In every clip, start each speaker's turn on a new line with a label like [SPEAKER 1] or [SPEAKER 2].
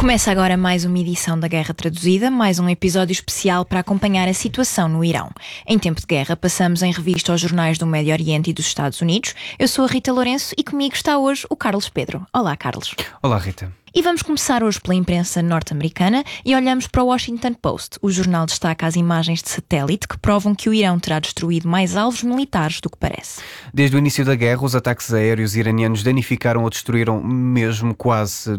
[SPEAKER 1] Começa agora mais uma edição da Guerra Traduzida, mais um episódio especial para acompanhar a situação no Irão. Em tempo de guerra, passamos em revista aos jornais do Médio Oriente e dos Estados Unidos. Eu sou a Rita Lourenço e comigo está hoje o Carlos Pedro. Olá, Carlos.
[SPEAKER 2] Olá, Rita.
[SPEAKER 1] E vamos começar hoje pela imprensa norte-americana e olhamos para o Washington Post. O jornal destaca as imagens de satélite que provam que o Irão terá destruído mais alvos militares do que parece.
[SPEAKER 2] Desde o início da guerra, os ataques aéreos iranianos danificaram ou destruíram mesmo quase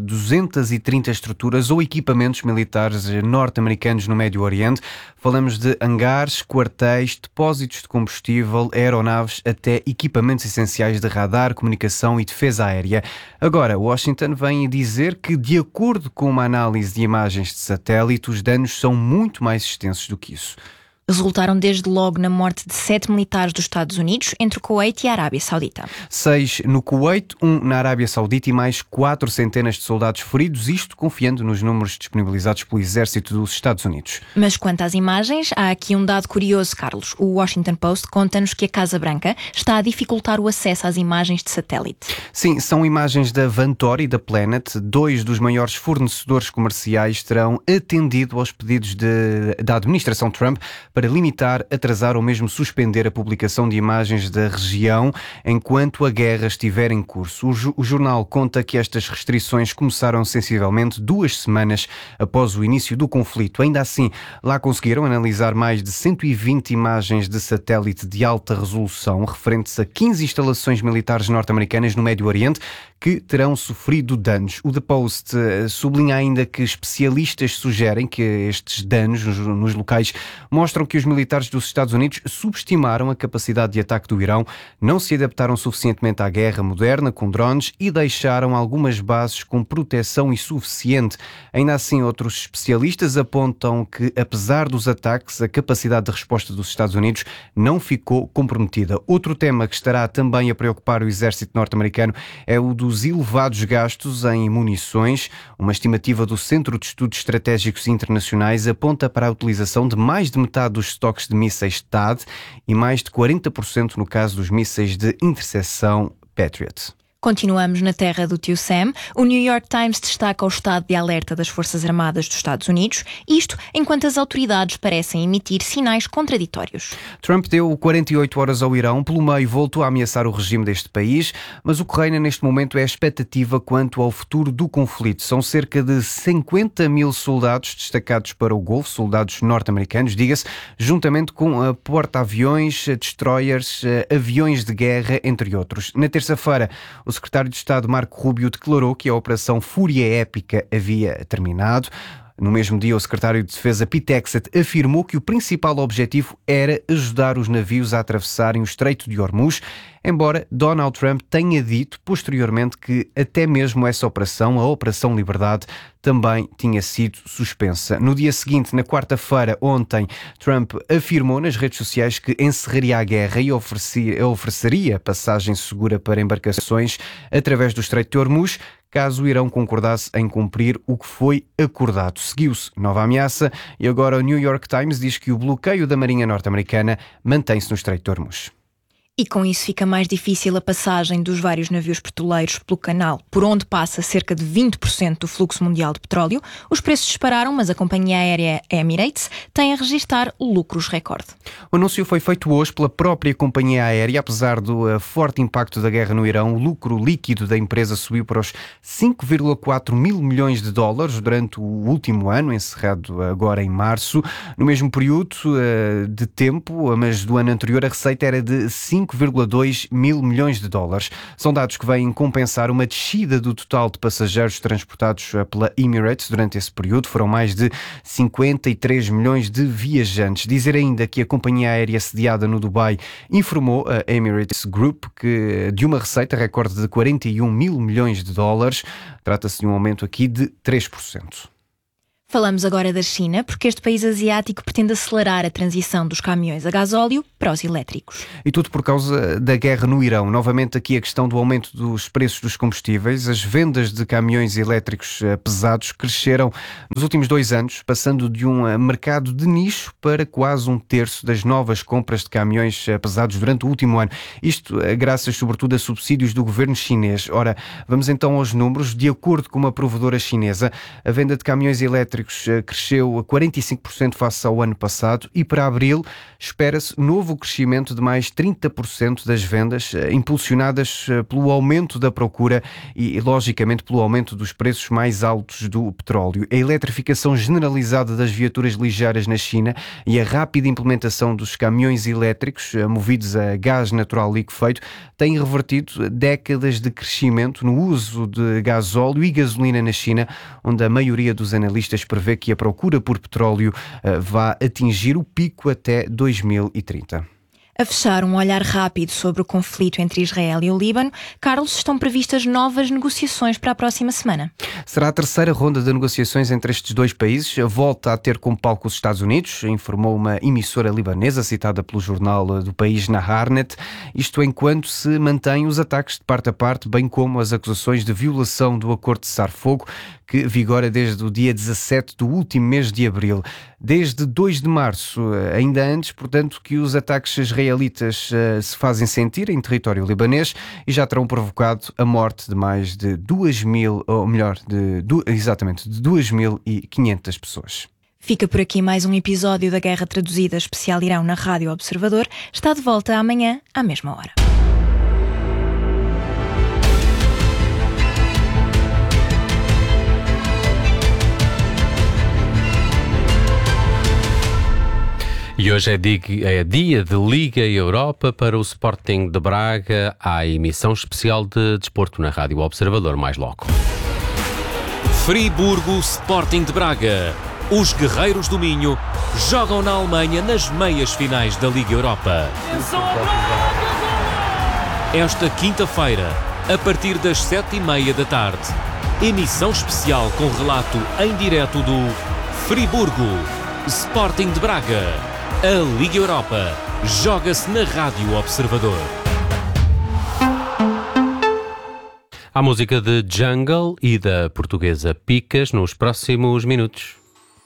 [SPEAKER 2] 230 estruturas ou equipamentos militares norte-americanos no Médio Oriente. Falamos de hangares, quartéis, depósitos de combustível, aeronaves, até equipamentos essenciais de radar, comunicação e defesa aérea. Agora, Washington vem dizer que, de acordo com uma análise de imagens de satélite, os danos são muito mais extensos do que isso.
[SPEAKER 1] Resultaram desde logo na morte de 7 militares dos Estados Unidos, entre o Kuwait e a Arábia Saudita.
[SPEAKER 2] 6 no Kuwait, 1 na Arábia Saudita e mais 4 centenas de soldados feridos, isto confiando nos números disponibilizados pelo Exército dos Estados Unidos.
[SPEAKER 1] Mas quanto às imagens, há aqui um dado curioso, Carlos. O Washington Post conta-nos que a Casa Branca está a dificultar o acesso às imagens de satélite.
[SPEAKER 2] Sim, são imagens da Vantor e da Planet. 2 dos maiores fornecedores comerciais terão atendido aos pedidos da administração Trump para limitar, atrasar ou mesmo suspender a publicação de imagens da região enquanto a guerra estiver em curso. O jornal conta que estas restrições começaram sensivelmente 2 semanas após o início do conflito. Ainda assim, lá conseguiram analisar mais de 120 imagens de satélite de alta resolução referentes a 15 instalações militares norte-americanas no Médio Oriente que terão sofrido danos. O The Post sublinha ainda que especialistas sugerem que estes danos nos locais mostram que os militares dos Estados Unidos subestimaram a capacidade de ataque do Irão, não se adaptaram suficientemente à guerra moderna com drones e deixaram algumas bases com proteção insuficiente. Ainda assim, outros especialistas apontam que, apesar dos ataques, a capacidade de resposta dos Estados Unidos não ficou comprometida. Outro tema que estará também a preocupar o exército norte-americano é o dos elevados gastos em munições. Uma estimativa do Centro de Estudos Estratégicos Internacionais aponta para a utilização de mais de metade dos estoques de mísseis THAAD e mais de 40% no caso dos mísseis de interseção Patriot.
[SPEAKER 1] Continuamos na terra do tio Sam. O New York Times destaca o estado de alerta das Forças Armadas dos Estados Unidos, isto enquanto as autoridades parecem emitir sinais contraditórios.
[SPEAKER 2] Trump deu 48 horas ao Irão, pelo meio voltou a ameaçar o regime deste país, mas o que reina neste momento é a expectativa quanto ao futuro do conflito. São cerca de 50 mil soldados destacados para o Golfo, soldados norte-americanos, diga-se, juntamente com porta-aviões, destroyers, aviões de guerra, entre outros. Na terça-feira, o secretário de Estado Marco Rubio declarou que a Operação Fúria Épica havia terminado. No mesmo dia, o secretário de Defesa Pete Hegseth afirmou que o principal objetivo era ajudar os navios a atravessarem o Estreito de Hormuz, embora Donald Trump tenha dito posteriormente que até mesmo essa operação, a Operação Liberdade, também tinha sido suspensa. No dia seguinte, na quarta-feira, ontem, Trump afirmou nas redes sociais que encerraria a guerra e ofereceria passagem segura para embarcações através do Estreito de Hormuz, caso o Irão concordasse em cumprir o que foi acordado. Seguiu-se nova ameaça e agora o New York Times diz que o bloqueio da Marinha norte-americana mantém-se no Estreito de Hormuz.
[SPEAKER 1] E com isso fica mais difícil a passagem dos vários navios petroleiros pelo canal, por onde passa cerca de 20% do fluxo mundial de petróleo. Os preços dispararam, mas a companhia aérea Emirates tem a registrar lucros recorde.
[SPEAKER 2] O anúncio foi feito hoje pela própria companhia aérea. Apesar do forte impacto da guerra no Irão, o lucro líquido da empresa subiu para os 5,4 mil milhões de dólares durante o último ano, encerrado agora em março. No mesmo período de tempo, mas do ano anterior, a receita era de 5,2 mil milhões de dólares. São dados que vêm compensar uma descida do total de passageiros transportados pela Emirates durante esse período. Foram mais de 53 milhões de viajantes. Dizer ainda que a companhia aérea sediada no Dubai informou a Emirates Group que de uma receita recorde de 41 mil milhões de dólares. Trata-se de um aumento aqui de 3%.
[SPEAKER 1] Falamos agora da China, porque este país asiático pretende acelerar a transição dos caminhões a gasóleo para os elétricos.
[SPEAKER 2] E tudo por causa da guerra no Irão. Novamente aqui a questão do aumento dos preços dos combustíveis. As vendas de caminhões elétricos pesados cresceram nos últimos 2 anos, passando de um mercado de nicho para quase 1/3 das novas compras de caminhões pesados durante o último ano. Isto graças sobretudo a subsídios do governo chinês. Ora, vamos então aos números. De acordo com uma provedora chinesa, a venda de caminhões elétricos cresceu a 45% face ao ano passado e para abril espera-se novo crescimento de mais 30% das vendas, impulsionadas pelo aumento da procura e, logicamente, pelo aumento dos preços mais altos do petróleo. A eletrificação generalizada das viaturas ligeiras na China e a rápida implementação dos caminhões elétricos movidos a gás natural liquefeito têm revertido décadas de crescimento no uso de gasóleo e gasolina na China, onde a maioria dos analistas prevê que a procura por petróleo vai atingir o pico até 2030.
[SPEAKER 1] A fechar um olhar rápido sobre o conflito entre Israel e o Líbano, Carlos, estão previstas novas negociações para a próxima semana.
[SPEAKER 2] Será a terceira ronda de negociações entre estes dois países. Volta a ter como palco os Estados Unidos, informou uma emissora libanesa citada pelo jornal do país Naharnet. Isto enquanto se mantêm os ataques de parte a parte, bem como as acusações de violação do acordo de cessar-fogo, que vigora desde o dia 17 do último mês de abril. Desde 2 de março, ainda antes, portanto, que os ataques israelitas se fazem sentir em território libanês e já terão provocado a morte de mais de 2.500 pessoas.
[SPEAKER 1] Fica por aqui mais um episódio da Guerra Traduzida especial Irão na Rádio Observador. Está de volta amanhã, à mesma hora.
[SPEAKER 3] E hoje é dia de Liga Europa para o Sporting de Braga. Há emissão especial de desporto na Rádio Observador mais logo.
[SPEAKER 4] Friburgo Sporting de Braga. Os guerreiros do Minho jogam na Alemanha nas meias finais da Liga Europa. Esta quinta-feira, a partir das 7h30 da tarde, emissão especial com relato em direto do Friburgo Sporting de Braga. A Liga Europa joga-se na Rádio Observador.
[SPEAKER 3] A música de Jungle e da portuguesa Picas nos próximos minutos.